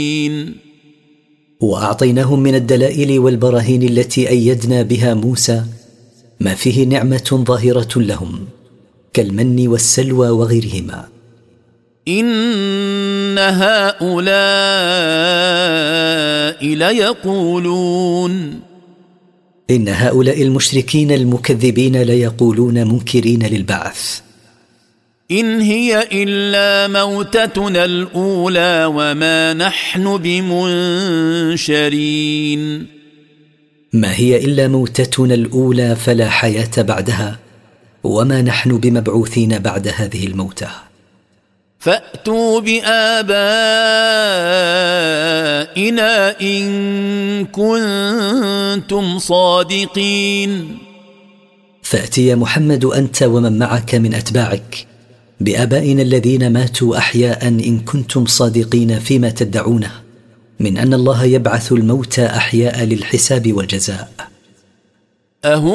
وأعطيناهم من الدلائل والبراهين التي أيدنا بها موسى ما فيه نعمة ظاهرة لهم كالمن والسلوى وغيرهما. إن هؤلاء ليقولون إن هؤلاء المشركين المكذبين ليقولون منكرين للبعث إن هي إلا موتتنا الأولى وما نحن بمنشرين. ما هي إلا موتتنا الأولى فلا حياة بعدها وما نحن بمبعوثين بعد هذه الموتة. فأتوا بآبائنا إن كنتم صادقين. فأتي يا محمد أنت ومن معك من أتباعك بآبائنا الذين ماتوا أحياء إن كنتم صادقين فيما تدعونه من أن الله يبعث الموتى أحياء للحساب والجزاء.